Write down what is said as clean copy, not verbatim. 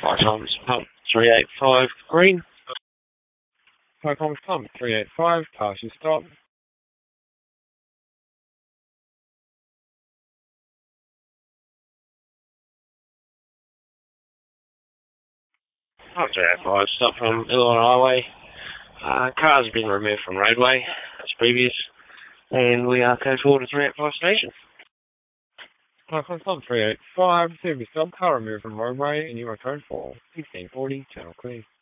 Flight times pump 385 green. Flight times pump 385, pass your stop. Pump 385, stop from Illinois Highway. Cars have been removed from roadway as previous, and we are code forward to 385 station. Flight times pump 385, service stop, car removed from roadway, and you are code for 1540, channel clear.